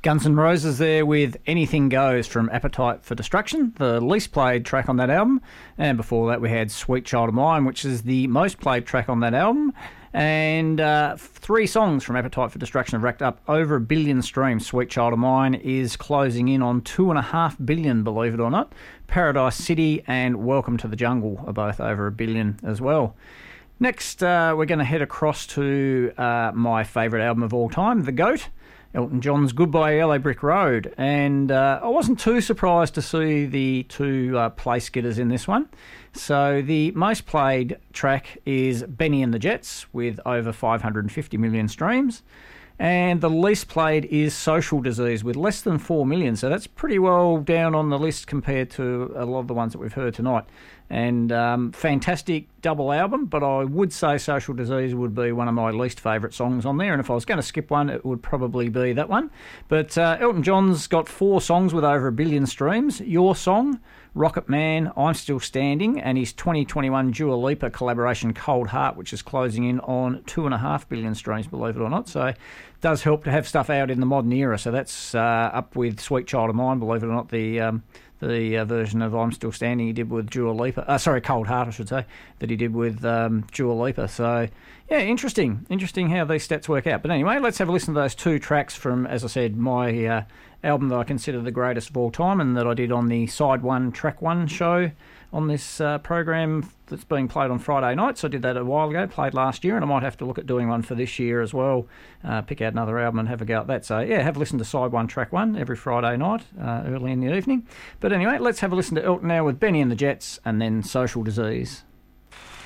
Guns N' Roses there with Anything Goes from Appetite for Destruction, the least played track on that album. And before that we had Sweet Child of Mine, which is the most played track on that album. And 3 songs from Appetite for Destruction have racked up over 1 billion streams. Sweet Child of Mine is closing in on 2.5 billion, believe it or not. Paradise City and Welcome to the Jungle are both over 1 billion as well. Next, we're going to head across to my favourite album of all time, The Goat, Elton John's Goodbye LA Brick Road. And I wasn't too surprised to see the 2 place getters in this one. So the most played track is Benny and the Jets with over 550 million streams. And the least played is Social Disease with less than 4 million. So that's pretty well down on the list compared to a lot of the ones that we've heard tonight. And fantastic double album, but I would say Social Disease would be one of my least favourite songs on there. And if I was going to skip one, it would probably be that one. But Elton John's got 4 songs with over 1 billion streams. Your Song, Rocket Man, I'm Still Standing, and his 2021 Dua Lipa collaboration Cold Heart, which is closing in on 2.5 billion streams, believe it or not. So it does help to have stuff out in the modern era. So that's up with Sweet Child of Mine, believe it or not, the version of I'm Still Standing he did with Dua Lipa. Cold Heart, I should say, that he did with Dua Lipa. So, yeah, interesting how these stats work out. But anyway, let's have a listen to those 2 tracks from, as I said, my album that I consider the greatest of all time and that I did on the Side 1, Track 1 show on this program that's being played on Friday nights. I did that a while ago, played last year, and I might have to look at doing one for this year as well, pick out another album and have a go at that. So, yeah, have a listen to Side 1, Track 1 every Friday night, early in the evening. But anyway, let's have a listen to Elton now with Benny and the Jets and then Social Disease.